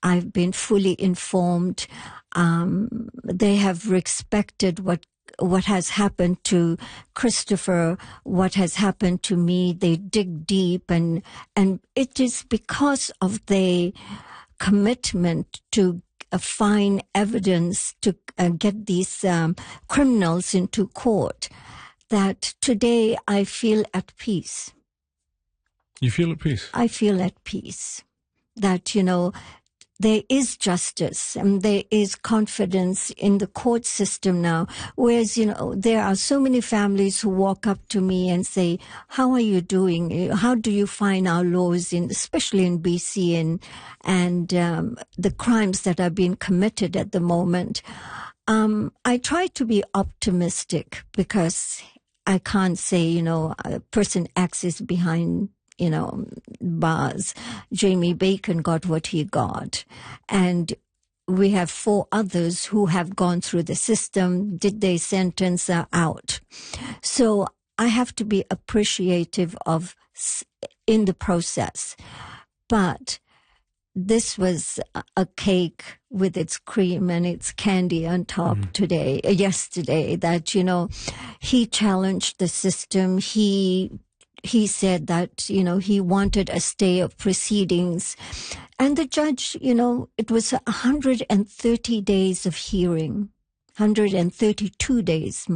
I've been fully informed. They have respected what has happened to Christopher, what has happened to me. They dig deep, and it is because of their commitment to find evidence to get these criminals into court that today I feel at peace. You feel at peace? I feel at peace that, there is justice and there is confidence in the court system now. Whereas, there are so many families who walk up to me and say, how are you doing? How do you find our laws, especially in BC and the crimes that are being committed at the moment? I try to be optimistic because I can't say, a person X is behind bars. Jamie Bacon got what he got. And we have 4 others who have gone through the system, did their sentence, are out. So I have to be appreciative of in the process. But this was a cake with its cream and its candy on top yesterday, that, he challenged the system. He said that, he wanted a stay of proceedings. And the judge, it was 130 days of hearing, 132 days,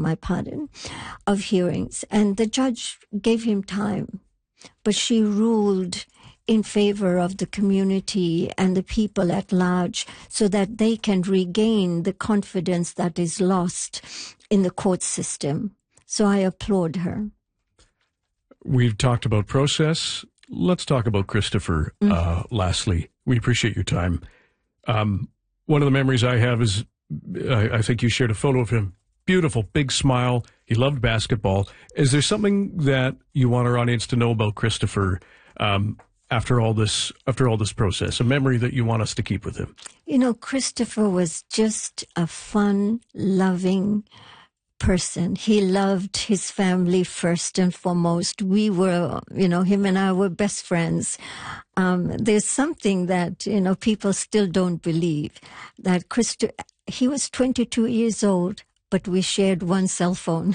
of hearings. And the judge gave him time, but she ruled in favor of the community and the people at large so that they can regain the confidence that is lost in the court system. So I applaud her. We've talked about process. Let's talk about Christopher. Lastly, we appreciate your time. One of the memories I have is, I think you shared a photo of him. Beautiful, big smile. He loved basketball. Is there something that you want our audience to know about Christopher after all this process? A memory that you want us to keep with him? Christopher was just a fun, loving person. He loved his family first and foremost. We were, him and I were best friends. There's something that, people still don't believe, that he was 22 years old, but we shared one cell phone.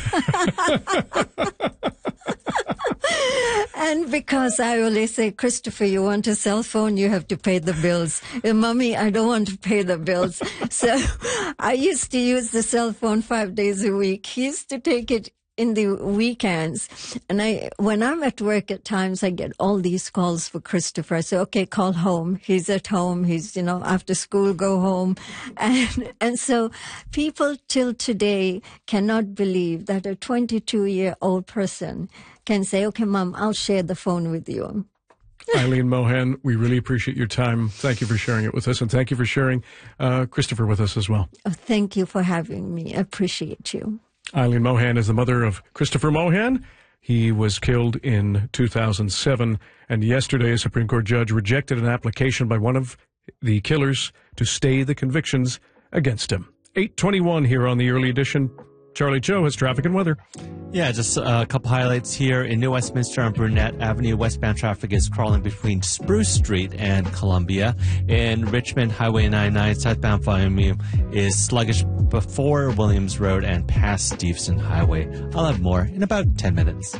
And because I always say, Christopher, you want a cell phone, you have to pay the bills. Mommy, I don't want to pay the bills. So I used to use the cell phone 5 days a week. He used to take it in the weekends. And when I'm at work at times, I get all these calls for Christopher. I say, okay, call home. He's at home. He's, after school, go home. And so people till today cannot believe that a 22-year-old person can say, okay, Mom, I'll share the phone with you. Eileen Mohan, we really appreciate your time. Thank you for sharing it with us, and thank you for sharing Christopher with us as well. Oh, thank you for having me. I appreciate you. Eileen Mohan is the mother of Christopher Mohan. He was killed in 2007, and yesterday a Supreme Court judge rejected an application by one of the killers to stay the convictions against him. 8:21 here on the Early Edition. Charlie Cho has traffic and weather. Yeah, just a couple highlights here. In New Westminster on Brunette Avenue, westbound traffic is crawling between Spruce Street and Columbia. In Richmond, Highway 99 southbound volume is sluggish before Williams Road and past Steveston Highway. I'll have more in about 10 minutes.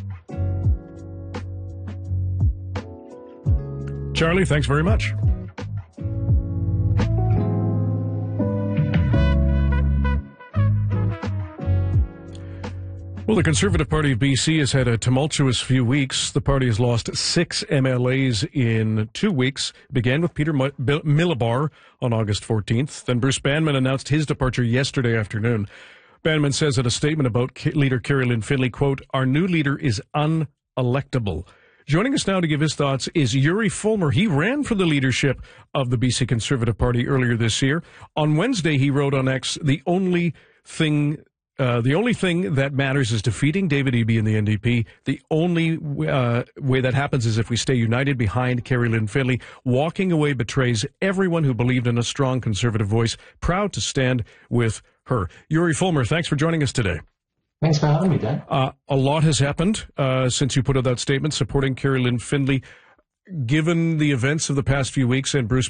Charlie, thanks very much. Well, the Conservative Party of BC has had a tumultuous few weeks. The party has lost 6 MLAs in 2 weeks. It began with Peter Milabar on August 14th. Then Bruce Banman announced his departure yesterday afternoon. Banman says in a statement about leader Kerry-Lynne Findlay, quote, "Our new leader is unelectable." Joining us now to give his thoughts is Yuri Fulmer. He ran for the leadership of the BC Conservative Party earlier this year. On Wednesday, he wrote on X, the only thing that matters is defeating David Eby and the NDP. The only way that happens is if we stay united behind Kerry-Lynne Findlay. Walking away betrays everyone who believed in a strong Conservative voice. Proud to stand with her. Yuri Fulmer, thanks for joining us today. Thanks for having me, Dan. A lot has happened since you put out that statement supporting Kerry-Lynne Findlay. Given the events of the past few weeks and Bruce